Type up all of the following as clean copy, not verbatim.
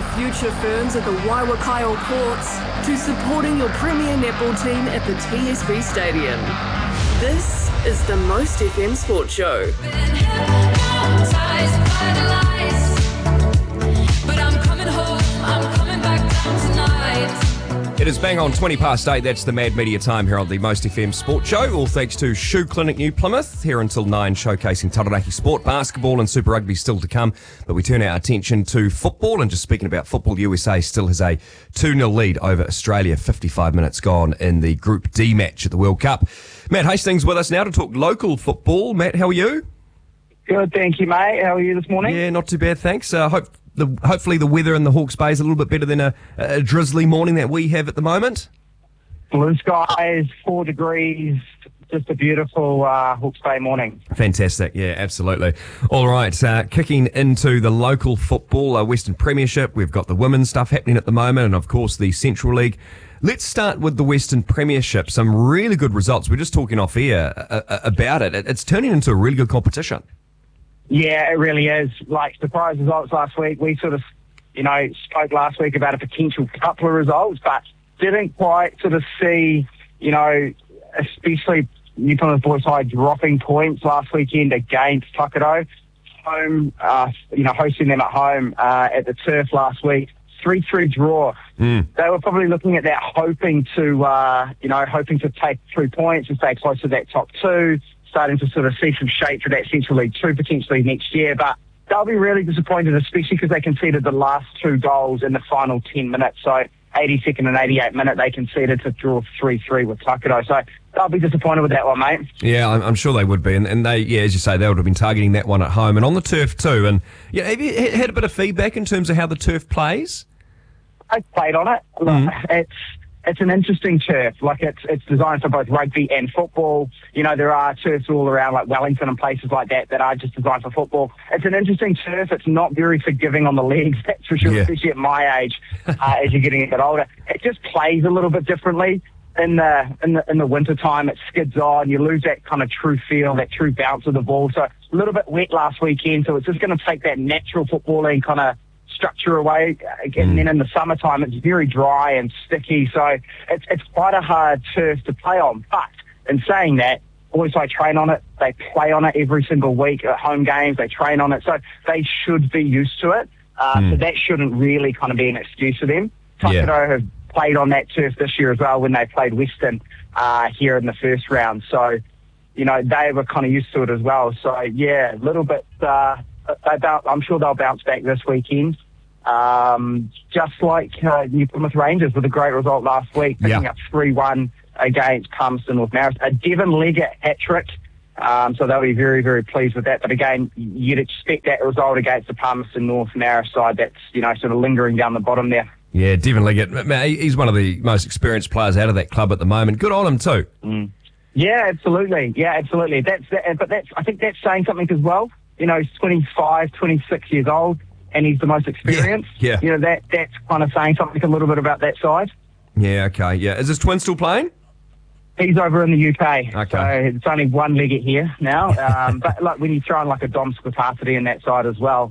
future firms at the Waiwakaio Courts to supporting your premier netball team at the TSB Stadium. This is the Most FM Sports Show. It is bang on 20 past 8. That's the Mad Media time here on the Most FM Sports Show. All thanks to Shoe Clinic New Plymouth, here until 9, showcasing Taranaki sport, basketball and Super Rugby still to come. But we turn our attention to football, and just speaking about football, USA still has a 2-0 lead over Australia, 55 minutes gone in the Group D match at the World Cup. Matt Hastings with us now to talk local football. Matt, how are you? Good, thank you, mate. How are you this morning? Yeah, not too bad, thanks. Hopefully the weather in the Hawke's Bay is a little bit better than a drizzly morning that we have at the moment. Blue skies, 4 degrees, just a beautiful Hawke's Bay morning. Fantastic, yeah, absolutely. All right, kicking into the local football, Western Premiership, we've got the women's stuff happening at the moment, and of course the Central League. Let's start with the Western Premiership. Some really good results. We're just talking off air about it. It's turning into a really good competition. Yeah, it really is. Like, surprise results last week. We sort of, spoke last week about a potential couple of results, but didn't quite sort of see, especially New Plymouth Boys High dropping points last weekend against Takaro. Home, hosting them at home at the Turf last week. 3-3 draw. They were probably looking at that, hoping to take 3 points and stay close to that top 2. Starting to sort of see some shape for that Central League 2 potentially next year, but they'll be really disappointed, especially because they conceded the last 2 goals in the final 10 minutes. So 82nd and 88th minute, they conceded to draw 3-3 with Takaro. So they'll be disappointed with that one, mate. Yeah, I'm sure they would be. And they, yeah, as you say, they would have been targeting that one at home and on the turf too. And yeah, have you had a bit of feedback in terms of how the turf plays? I played on it. It's an interesting turf. Like, it's designed for both rugby and football. There are turfs all around, like Wellington and places like that are just designed for football. It's an interesting turf. It's not very forgiving on the legs, that's for sure, especially at my age, as you're getting a bit older. It just plays a little bit differently. In the winter time, it skids on. You lose that kind of true feel, that true bounce of the ball. So a little bit wet last weekend. So it's just going to take that natural footballing kind of structure away. And then in the summertime, it's very dry and sticky. So it's quite a hard turf to play on. But in saying that, boys I train on it. They play on it every single week at home games. They train on it. So they should be used to it. So that shouldn't really kind of be an excuse for them. Takaro have played on that turf this year as well when they played Western here in the first round. So, they were kind of used to it as well. So, yeah, a little bit, I'm sure they'll bounce back this weekend. Just like New Plymouth Rangers with a great result last week, picking up 3-1 against Palmerston North Marist. A Devon Leggett hat-trick. So they'll be very, very pleased with that. But again, you'd expect that result against the Palmerston North Marist side that's, sort of lingering down the bottom there. Yeah, Devon Leggett, he's one of the most experienced players out of that club at the moment. Good on him too. Yeah, absolutely. I think that's saying something as well. He's 25, 26 years old, and he's the most experienced. Yeah. That's kind of saying something a little bit about that side. Yeah, okay, yeah. Is his twin still playing? He's over in the UK. Okay. So it's only one Leggett here now. But like when you throw in like a Dom Squatati in that side as well,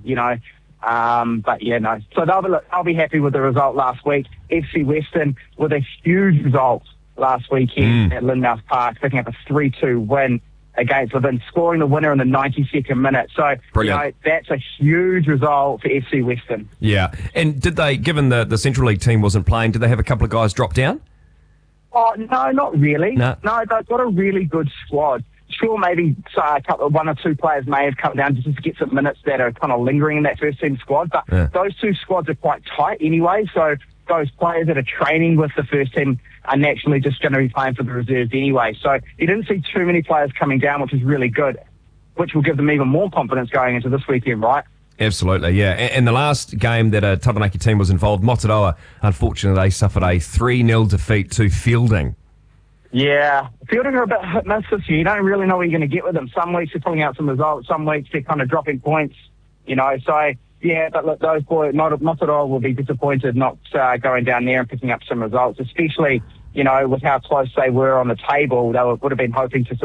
but yeah, no. So they'll be happy with the result last week. FC Western with a huge result last weekend at Lynmouth Park, picking up a 3-2 win against Levin, scoring the winner in the 92nd minute. So, that's a huge result for FC Western. Yeah. And did they, given the Central League team wasn't playing, did they have a couple of guys drop down? Oh, no, not really. No, they've got a really good squad. Sure, maybe one or two players may have come down just to get some minutes that are kind of lingering in that first team squad, but those two squads are quite tight anyway, so those players that are training with the first team are naturally just going to be playing for the reserves anyway. So you didn't see too many players coming down, which is really good, which will give them even more confidence going into this weekend, right? Absolutely, yeah. And the last game that a Taranaki team was involved, Motoroa, unfortunately, they suffered a 3-0 defeat to Fielding. Yeah, Fielding are a bit hit and miss this year. You don't really know what you're going to get with them. Some weeks they're pulling out some results, some weeks they're kind of dropping points, So, yeah, but look, those boys, Motoroa will be disappointed not going down there and picking up some results, especially, with how close they were on the table. They would have been hoping to sort of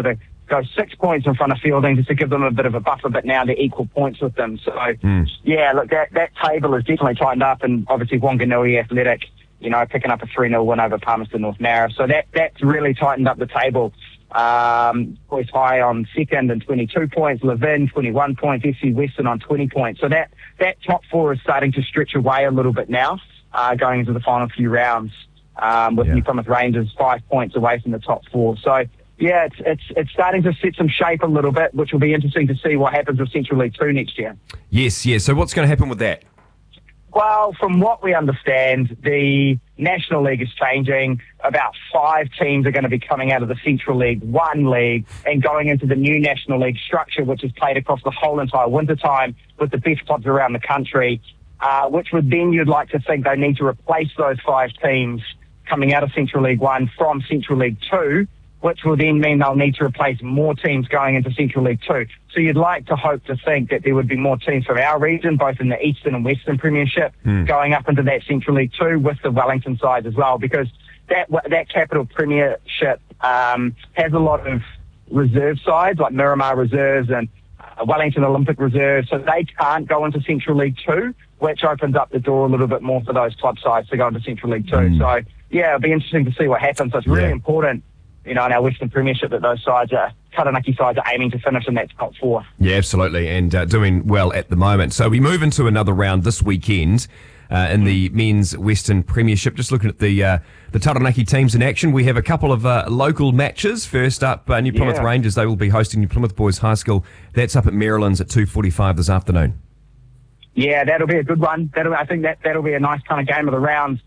go 6 points in front of Fielding just to give them a bit of a buffer, but now they're equal points with them. So, yeah, look, that table is definitely tightened up, and obviously Wanganui Athletic, you know, picking up a 3-0 win over Palmerston North Mara. So that's really tightened up the table. Boys High on second and 22 points, Levin 21 points, FC Western on 20 points. So that top four is starting to stretch away a little bit now, going into the final few rounds, with New Plymouth Rangers 5 points away from the top four. So yeah, it's starting to set some shape a little bit, which will be interesting to see what happens with Central League 2 next year. Yes. So what's going to happen with that? Well, from what we understand, the National League is changing. About 5 teams are going to be coming out of the Central League 1 league and going into the new National League structure, which is played across the whole entire winter time with the best clubs around the country, which would then you'd like to think they need to replace those 5 teams coming out of Central League 1 from Central League 2, which will then mean they'll need to replace more teams going into Central League 2. So you'd like to hope to think that there would be more teams from our region, both in the Eastern and Western Premiership, going up into that Central League 2 with the Wellington side as well, because that Capital Premiership has a lot of reserve sides, like Miramar Reserves and Wellington Olympic Reserves, so they can't go into Central League 2, which opens up the door a little bit more for those club sides to go into Central League 2. So, yeah, it'll be interesting to see what happens. So it's really important, you know, in our Western Premiership that those sides Taranaki sides are aiming to finish in that top 4. Yeah, absolutely, and doing well at the moment. So we move into another round this weekend in the men's Western Premiership. Just looking at the Taranaki teams in action, we have a couple of local matches. First up, New Plymouth Rangers. They will be hosting New Plymouth Boys High School. That's up at Maryland's at 2:45 this afternoon. Yeah, that'll be a good one. I think that'll be a nice kind of game of the round.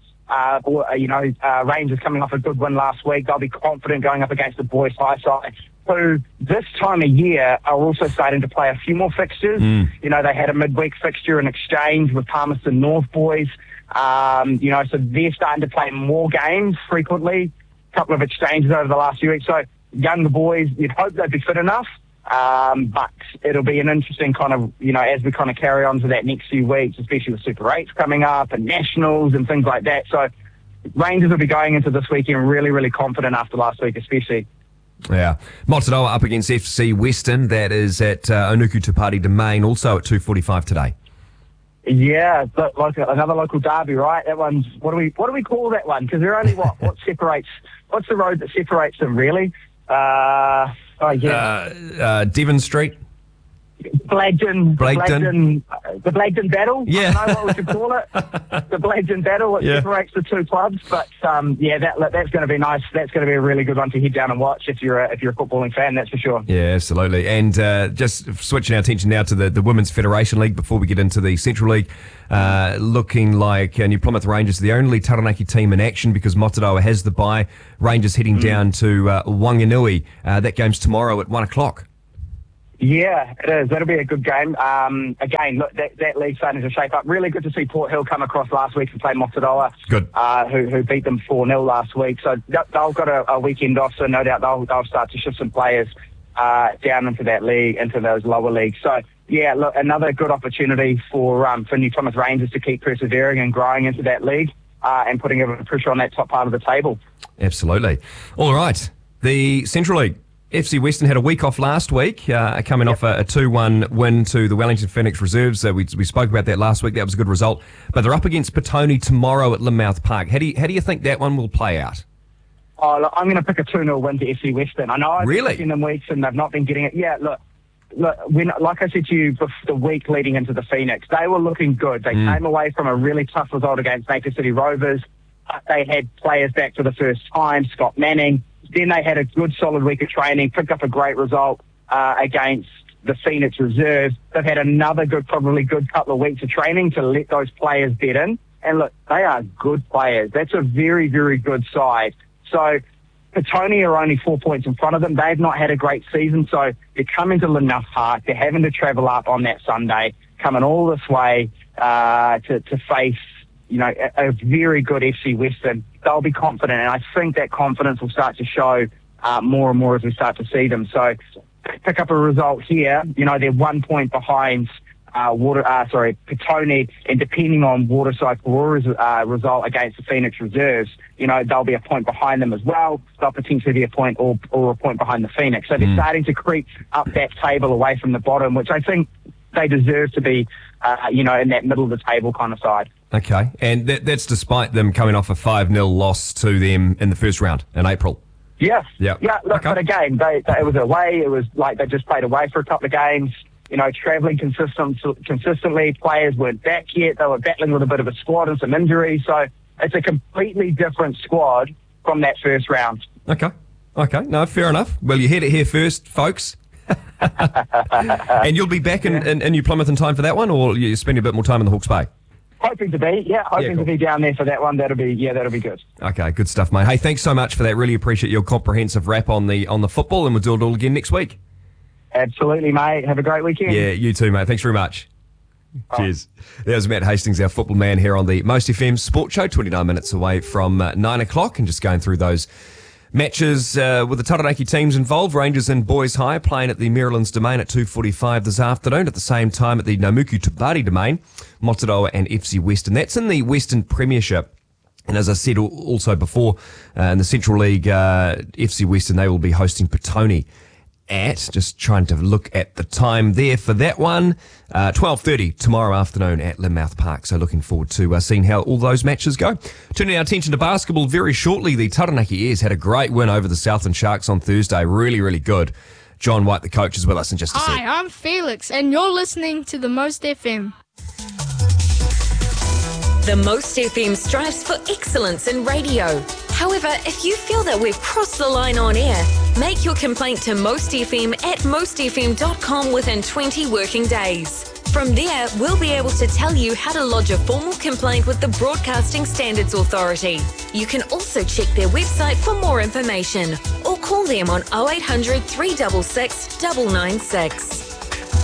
Rangers coming off a good win last week. They'll be confident going up against the Boys High side, who this time of year are also starting to play a few more fixtures. You know, they had a midweek fixture in exchange with Palmerston North boys. So they're starting to play more games frequently. A couple of exchanges over the last few weeks. So younger boys, you'd hope they'd be fit enough. But it'll be an interesting kind of, you know, as we kind of carry on to that next few weeks, especially with Super 8s coming up and Nationals and things like that. So Rangers will be going into this weekend really, really confident after last week, especially. Yeah. Motorola up against FC Western. That is at Onuku Tupati Domain, also at 2:45 today. Yeah, but like another local derby, right? That one's, what do we call that one? Because they're only what's the road that separates them, really? Devon Street. Blagden. The Blagden Battle. Yeah. I don't know what we should call it. The Blagden Battle, which separates the two clubs. But that's going to be nice. That's going to be a really good one to head down and watch if you're a footballing fan. That's for sure. Yeah, absolutely. And just switching our attention now to the Women's Federation League before we get into the Central League. Looking like New Plymouth Rangers, the only Taranaki team in action because Motorola has the bye. Rangers heading down to Wanganui. That game's tomorrow at 1:00. Yeah, it is. That'll be a good game. Again, look, that league's starting to shape up. Really good to see Port Hill come across last week and play Motorola, who beat them 4-0 last week. So they've got a weekend off, so no doubt they'll start to shift some players down into that league, into those lower leagues. So, yeah, look, another good opportunity for New Plymouth Rangers to keep persevering and growing into that league and putting a bit of pressure on that top part of the table. Absolutely. All right. The Central League. FC Western had a week off last week, coming off a 2-1 win to the Wellington Phoenix Reserves. We spoke about that last week. That was a good result. But they're up against Petone tomorrow at Lynmouth Park. How do you think that one will play out? Oh, look, I'm going to pick a 2-0 win to FC Western. I know I've really? been picking them weeks and they've not been getting it. Yeah, look, like I said to you the week leading into the Phoenix, they were looking good. They came away from a really tough result against Napier City Rovers. They had players back for the first time, Scott Manning. Then they had a good, solid week of training, picked up a great result against the Phoenix Reserves. They've had another probably good couple of weeks of training to let those players bed in. And look, they are good players. That's a very, very good side. So Petone are only 4 points in front of them. They've not had a great season, so they're coming to Lynmouth Park. They're having to travel up on that Sunday, coming all this way to face, you know, a very good FC Western. They'll be confident, and I think that confidence will start to show more and more as we start to see them. So pick up a result here. You know, they're 1 point behind Petone, and depending on Waterside Karua's result against the Phoenix Reserves, they'll be a point behind them as well. They'll potentially be a point or a point behind the Phoenix. So they're starting to creep up that table away from the bottom, which I think they deserve to be, in that middle of the table kind of side. Okay, and that's despite them coming off a 5-0 loss to them in the first round in April. Yes. Yeah. Look, but again, it was away. It was like they just played away for a couple of games. Travelling consistently. Players weren't back yet. They were battling with a bit of a squad and some injuries. So it's a completely different squad from that first round. Okay. No, fair enough. Well, you heard it here first, folks. And you'll be back in New Plymouth in time for that one, or you spend a bit more time in the Hawke's Bay? Hoping to be, cool. To be down there for that one. That'll be good. Okay, good stuff, mate. Hey, thanks so much for that. Really appreciate your comprehensive wrap on the football, and we'll do it all again next week. Absolutely, mate. Have a great weekend. Yeah, you too, mate. Thanks very much. Cheers. That was Matt Hastings, our football man here on the Most FM Sport Show, 29 minutes away from 9 o'clock, and just going through those matches with the Taranaki teams involved. Rangers and Boys High playing at the Marylands Domain at 2:45 this afternoon. At the same time at the Namuku Tupari Domain, Motoroa and FC Western. That's in the Western Premiership. And as I said also before, in the Central League, FC Western, they will be hosting Petone just trying to look at the time there for that one, 12:30 tomorrow afternoon at Lynmouth Park. So looking forward to seeing how all those matches go. Turning our attention to basketball very shortly, the Taranaki Airs had a great win over the Southland Sharks on Thursday. Really, really good. John White, the coach, is with us in just a sec. Hi, I'm Felix, and you're listening to the Most FM. The Most FM strives for excellence in radio. However, if you feel that we've crossed the line on air, make your complaint to Most FM at mostfm.com within 20 working days. From there, we'll be able to tell you how to lodge a formal complaint with the Broadcasting Standards Authority. You can also check their website for more information or call them on 0800 366 996.